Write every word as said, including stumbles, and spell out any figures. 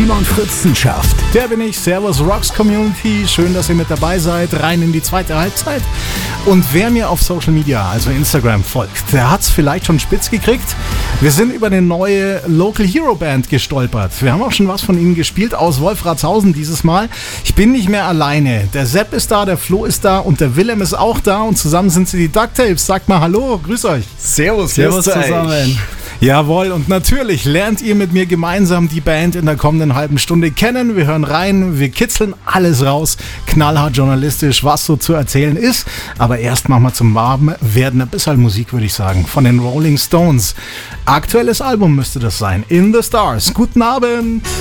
Simon Frizzenschafft. Der bin ich. Servus Rocks Community. Schön, dass ihr mit dabei seid. Rein in die zweite Halbzeit. Und wer mir auf Social Media, also Instagram, folgt, der hat es vielleicht schon spitz gekriegt. Wir sind über eine neue Local Hero Band gestolpert. Wir haben auch schon was von ihnen gespielt aus Wolfratshausen dieses Mal. Ich bin nicht mehr alleine. Der Sepp ist da, der Flo ist da und der Willem ist auch da. Und zusammen sind sie die Duct Tapes. Sagt mal Hallo, grüß euch. Servus, Servus zusammen. Jawohl, und natürlich lernt ihr mit mir gemeinsam die Band in der kommenden halben Stunde kennen. Wir hören rein, wir kitzeln alles raus, knallhart journalistisch, was so zu erzählen ist. Aber erst machen wir zum Warmen werden ein bisschen Musik, würde ich sagen, von den Rolling Stones. Aktuelles Album müsste das sein, In the Stars. Guten Abend.